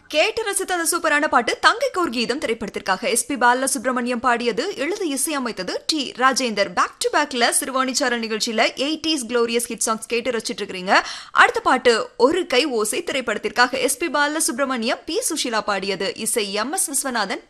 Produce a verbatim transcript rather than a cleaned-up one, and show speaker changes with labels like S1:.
S1: கேட்டு ரசித்த அந்த சூப்பரான பாட்டு தங்கைக்கு ஒரு கீதம் திரைப்படத்திற்காக எஸ் பி பாலசுப்ரமணியம் பாடியது, எழுதி இசையமைத்தது டி ராஜேந்தர். பேக் டு பேக்ல சிறுவாணிச்சாரல் நிகழ்ச்சியில எயிட்டிஸ் குளோரியஸ் ஹிட் சாங்ஸ் கேட்டு ரசிச்சிட்டு இருக்கீங்க. அடுத்த பாட்டு ஒரு கை ஓசை திரைப்படத்திற்காக S B Balasubramaniam B Sushila பாடியது, இசை எம் எஸ் விஸ்வநாதன்,